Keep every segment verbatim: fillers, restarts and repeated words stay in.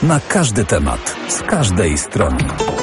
na każdy temat, z każdej strony.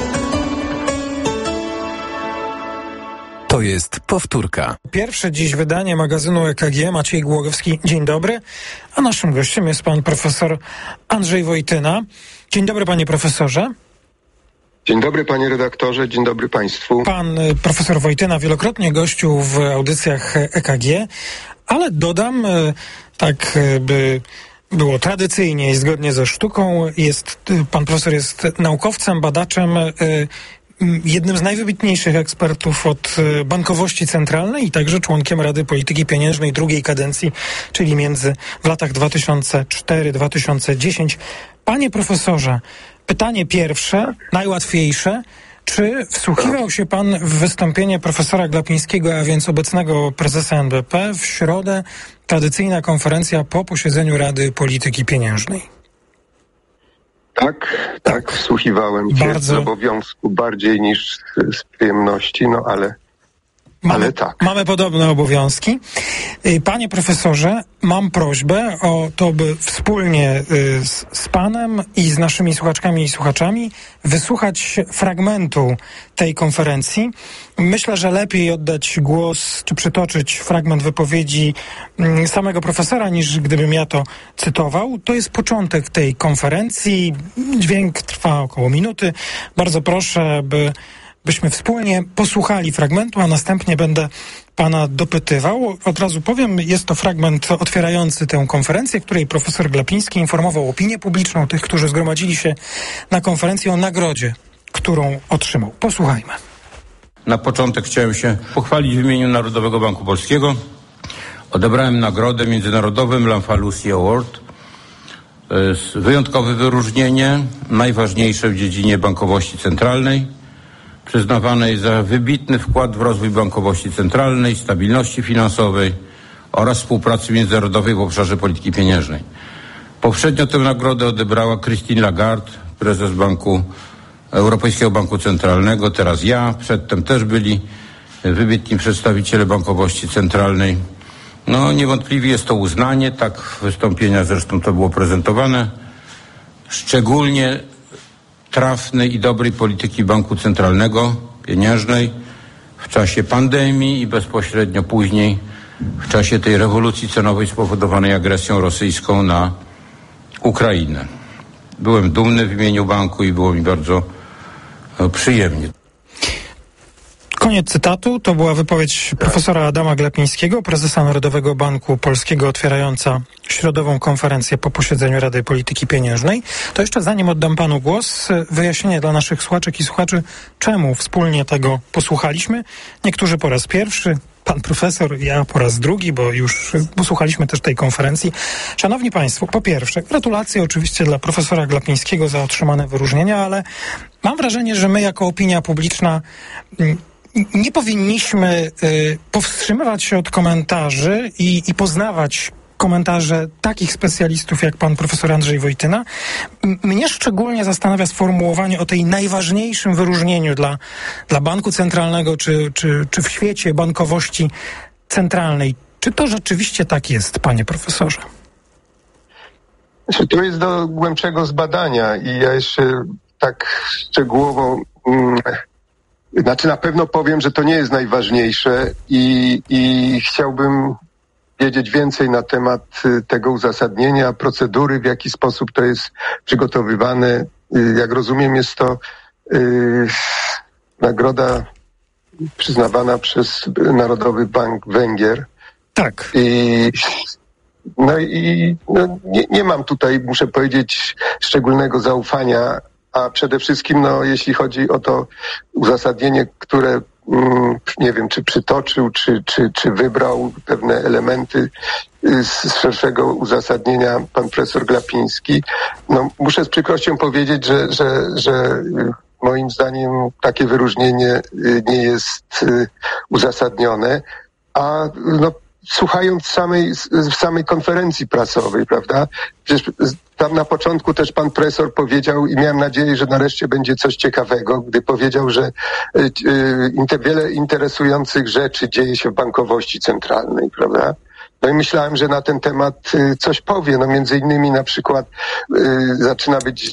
To jest Powtórka. Pierwsze dziś wydanie magazynu E K G. Maciej Głogowski. Dzień dobry. A naszym gościem jest pan profesor Andrzej Wojtyna. Dzień dobry, panie profesorze. Dzień dobry, panie redaktorze, dzień dobry państwu. Pan profesor Wojtyna wielokrotnie gościł w audycjach E K G, ale dodam, tak by było tradycyjnie i zgodnie ze sztuką, jest, pan profesor jest naukowcem, badaczem, jednym z najwybitniejszych ekspertów od bankowości centralnej i także członkiem Rady Polityki Pieniężnej drugiej kadencji, czyli między w latach dwa tysiące czwarty do dwa tysiące dziesiątego. Panie profesorze, pytanie pierwsze, najłatwiejsze. Czy wsłuchiwał się pan w wystąpienie profesora Glapińskiego, a więc obecnego prezesa N B P, w środę, tradycyjna konferencja po posiedzeniu Rady Polityki Pieniężnej? Tak, tak, wsłuchiwałem się Bardzo... z obowiązku bardziej niż z, z przyjemności, no ale, mamy, ale tak. Mamy podobne obowiązki. Panie profesorze, mam prośbę o to, by wspólnie z, z panem i z naszymi słuchaczkami i słuchaczami wysłuchać fragmentu tej konferencji. Myślę, że lepiej oddać głos, czy przytoczyć fragment wypowiedzi samego profesora, niż gdybym ja to cytował. To jest początek tej konferencji. Dźwięk trwa około minuty. Bardzo proszę, by byśmy wspólnie posłuchali fragmentu, a następnie będę pana dopytywał. Od razu powiem, jest to fragment otwierający tę konferencję, w której profesor Glapiński informował opinię publiczną, tych, którzy zgromadzili się na konferencji, o nagrodzie, którą otrzymał. Posłuchajmy. Na początek chciałem się pochwalić w imieniu Narodowego Banku Polskiego. Odebrałem nagrodę Międzynarodowym Lamfalussy Award. To jest wyjątkowe wyróżnienie, najważniejsze w dziedzinie bankowości centralnej, przyznawanej za wybitny wkład w rozwój bankowości centralnej, stabilności finansowej oraz współpracy międzynarodowej w obszarze polityki pieniężnej. Poprzednio tę nagrodę odebrała Christine Lagarde, prezes Banku Europejskiego Banku Centralnego, teraz ja, przedtem też byli wybitni przedstawiciele bankowości centralnej. No niewątpliwie jest to uznanie, tak w wystąpieniach zresztą to było prezentowane, szczególnie trafnej i dobrej polityki Banku Centralnego, pieniężnej w czasie pandemii i bezpośrednio później w czasie tej rewolucji cenowej spowodowanej agresją rosyjską na Ukrainę. Byłem dumny w imieniu banku i było mi bardzo e, przyjemnie. Koniec cytatu. To była wypowiedź profesora Adama Glapińskiego, prezesa Narodowego Banku Polskiego, otwierająca środową konferencję po posiedzeniu Rady Polityki Pieniężnej. To jeszcze zanim oddam panu głos, wyjaśnienie dla naszych słuchaczek i słuchaczy, czemu wspólnie tego posłuchaliśmy. Niektórzy po raz pierwszy, pan profesor, ja po raz drugi, bo już posłuchaliśmy też tej konferencji. Szanowni państwo, po pierwsze, gratulacje oczywiście dla profesora Glapińskiego za otrzymane wyróżnienia, ale mam wrażenie, że my jako opinia publiczna nie powinniśmy y, powstrzymywać się od komentarzy i, i poznawać komentarze takich specjalistów jak pan profesor Andrzej Wojtyna. M- mnie szczególnie zastanawia sformułowanie o tej najważniejszym wyróżnieniu dla, dla Banku Centralnego czy, czy, czy w świecie bankowości centralnej. Czy to rzeczywiście tak jest, panie profesorze? To jest do głębszego zbadania i ja jeszcze tak szczegółowo... Mm, Znaczy na pewno powiem, że to nie jest najważniejsze i, i chciałbym wiedzieć więcej na temat tego uzasadnienia, procedury, w jaki sposób to jest przygotowywane. Jak rozumiem, jest to yy, nagroda przyznawana przez Narodowy Bank Węgier. Tak. I, no i no, nie, nie mam tutaj, muszę powiedzieć, szczególnego zaufania. A przede wszystkim, no, jeśli chodzi o to uzasadnienie, które, mm, nie wiem, czy przytoczył, czy, czy, czy wybrał pewne elementy z szerszego uzasadnienia pan profesor Glapiński, no, muszę z przykrością powiedzieć, że, że, że moim zdaniem takie wyróżnienie nie jest uzasadnione, a no, słuchając samej, samej konferencji prasowej, prawda? Przecież tam na początku też pan profesor powiedział i miałem nadzieję, że nareszcie będzie coś ciekawego, gdy powiedział, że y, y, wiele interesujących rzeczy dzieje się w bankowości centralnej, prawda? No i myślałem, że na ten temat y, coś powie, no między innymi na przykład y, zaczyna być